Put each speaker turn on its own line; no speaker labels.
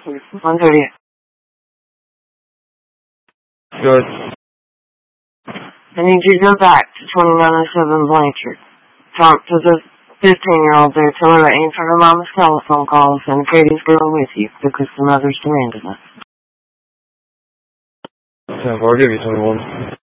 1:30.
Good.
I need you to go back to 2907 Blanchard. Talk to the 15-year-old there. Tell her to answer her mama's telephone calls and Katie's going with you because the mother's demanding it.
10-4, I'll give you 21.